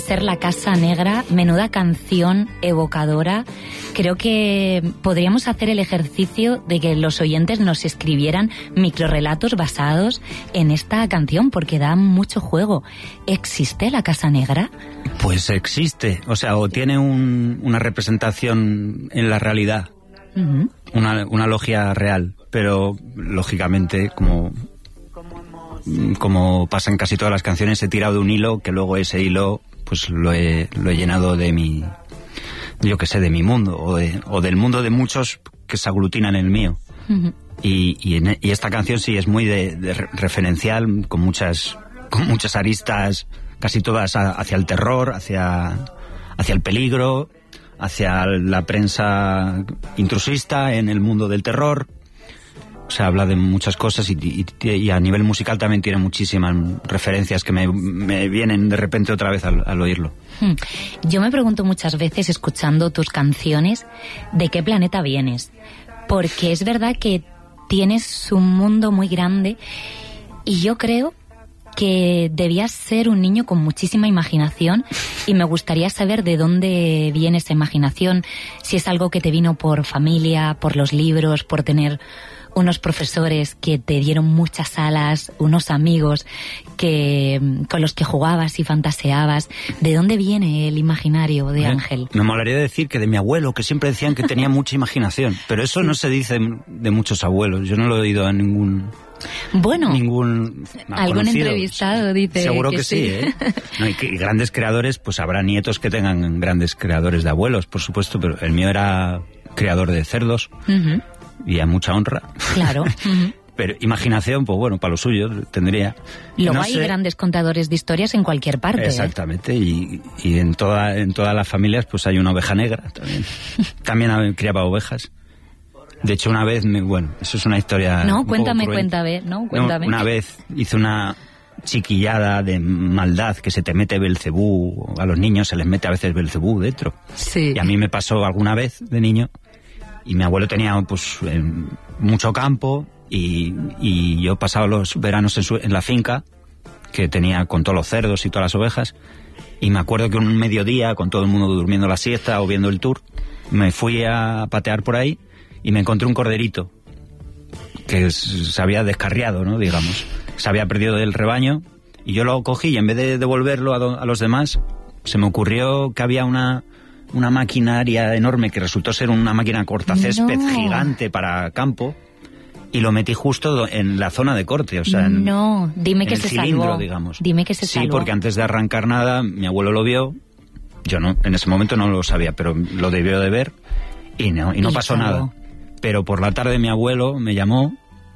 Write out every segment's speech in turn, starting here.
Ser la Casa Negra, menuda canción evocadora. Creo que podríamos hacer el ejercicio de que los oyentes nos escribieran microrrelatos basados en esta canción, porque da mucho juego. ¿Existe la Casa Negra? Pues existe, o sea, o tiene una representación en la realidad, una logia real, pero lógicamente, como pasa en casi todas las canciones, he tirado de un hilo que luego ese hilo pues lo he llenado de mi, yo qué sé, de mi mundo o del mundo de muchos que se aglutinan en el mío. Y esta canción sí es muy de referencial, con muchas aristas, casi todas hacia el terror, hacia el peligro, hacia la prensa intrusista en el mundo del terror. O sea, habla de muchas cosas y a nivel musical también tiene muchísimas referencias que me vienen de repente otra vez al oírlo. Yo me pregunto muchas veces, escuchando tus canciones, ¿de qué planeta vienes? Porque es verdad que tienes un mundo muy grande y yo creo que debías ser un niño con muchísima imaginación y me gustaría saber de dónde viene esa imaginación, si es algo que te vino por familia, por los libros, por tener unos profesores que te dieron muchas alas, unos amigos con los que jugabas y fantaseabas. ¿De dónde viene el imaginario de Ángel? Me molaría decir que de mi abuelo, que siempre decían que tenía mucha imaginación, pero eso no se dice de muchos abuelos. Yo no lo he oído a ningún... Bueno, algún entrevistado dice seguro que sí, ¿eh? No, y grandes creadores, pues habrá nietos que tengan grandes creadores de abuelos, por supuesto, pero el mío era creador de cerdos. Y a mucha honra. Claro. Pero imaginación, pues bueno, para lo suyo tendría. Luego hay grandes contadores de historias en cualquier parte. Exactamente, y en todas las familias pues hay una oveja negra también. También criaba ovejas. De hecho, una vez, eso es una historia... No, cuéntame. Una vez hice una chiquillada de maldad que se te mete Belcebú, a los niños se les mete a veces Belcebú dentro. Sí. Y a mí me pasó alguna vez de niño. Y mi abuelo tenía pues mucho campo y yo pasaba los veranos en la finca que tenía con todos los cerdos y todas las ovejas, y me acuerdo que un mediodía, con todo el mundo durmiendo la siesta o viendo el tour, me fui a patear por ahí y me encontré un corderito que se había descarriado, ¿no? Digamos, se había perdido del rebaño, y yo lo cogí y en vez de devolverlo a los demás, se me ocurrió que había una maquinaria enorme que resultó ser una máquina cortacésped gigante para campo, y lo metí justo en la zona de corte, o sea, dime que en el cilindro, digamos. Dime que se salvó. Sí, porque antes de arrancar nada, mi abuelo lo vio, yo no, en ese momento no lo sabía, pero lo debió de ver, y no pasó nada. Pero por la tarde mi abuelo me llamó,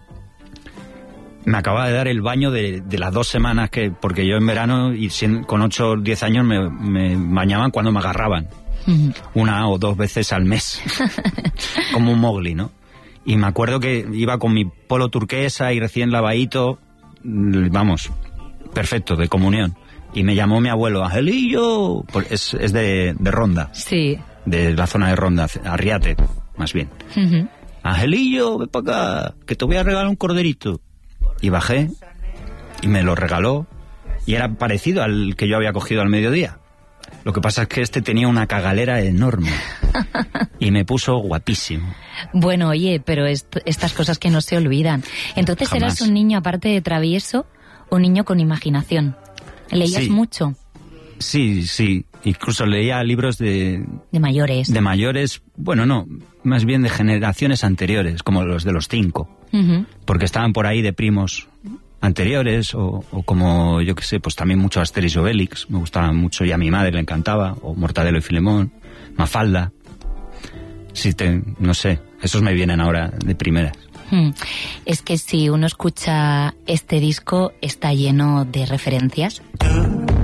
me acababa de dar el baño de las 2 semanas porque yo en verano, y con 8 o 10 años, me bañaban cuando me agarraban. 1 o 2 veces al mes, como un Mowgli, ¿no? Y me acuerdo que iba con mi polo turquesa y recién lavadito, vamos, perfecto, de comunión. Y me llamó mi abuelo, Angelillo, es de Ronda. Sí. De la zona de Ronda, Arriate, más bien. Angelillo, ven para acá, que te voy a regalar un corderito. Y bajé, y me lo regaló, y era parecido al que yo había cogido al mediodía. Lo que pasa es que este tenía una cagalera enorme y me puso guapísimo. Bueno, oye, pero estas cosas que no se olvidan. Entonces Jamás. Eras un niño, aparte de travieso, un niño con imaginación. ¿Leías mucho? Sí. Incluso leía libros de mayores. De mayores, bueno, no, más bien de generaciones anteriores, como los de los 5. Porque estaban por ahí de primos anteriores, o como, yo qué sé, pues también mucho Asterix y Obelix, me gustaba mucho, y a mi madre le encantaba, o Mortadelo y Filemón, Mafalda. Sí, no sé, esos me vienen ahora de primeras. Es que si uno escucha este disco, está lleno de referencias.